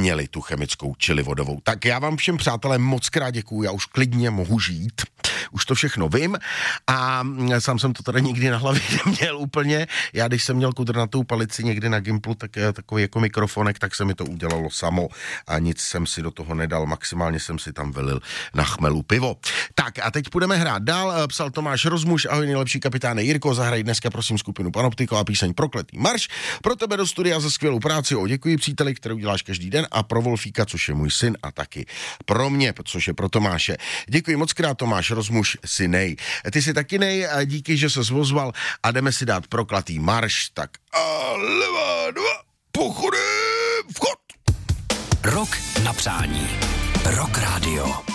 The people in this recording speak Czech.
měli tu chemickou čili vodovou. Tak já vám všem, přátelé, moc krát děkuju, já už klidně mohu žít. Už to všechno vím a sám jsem to tady nikdy na hlavě neměl úplně. Já když jsem měl kudrnatou palici někdy na Gimplu, tak takový jako mikrofonek, tak se mi to udělalo samo a nic jsem si do toho nedal. Maximálně jsem si tam vylil na chmelu pivo. Tak a teď půjdeme hrát dál. Psal Tomáš Rozmuš, ahoj nejlepší kapitáne Jirko, zahraj dneska prosím skupinu Panoptiko a píseň Prokletý marš. Pro tebe do studia za skvělou práci. Děkuji příteli, kterou děláš každý den a pro Wolfíka, což je můj syn a taky pro mě, což je pro Tomáše. Děkuji moc krát, Tomáš Rozmuš, synej. Ty jsi taky nej, díky, že ses ozval a jdeme si dát Prokletý marš. Tak a levá dva, pochodem, vchod. Rok na přání. Rock Radio.